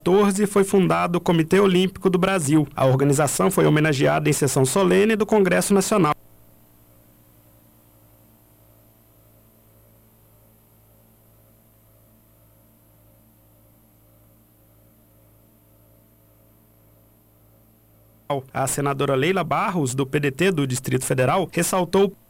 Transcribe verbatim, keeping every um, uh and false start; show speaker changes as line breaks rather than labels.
quatorze foi fundado o Comitê Olímpico do Brasil. A organização foi homenageada em sessão solene do Congresso Nacional. A senadora Leila Barros, do P D T do Distrito Federal, ressaltou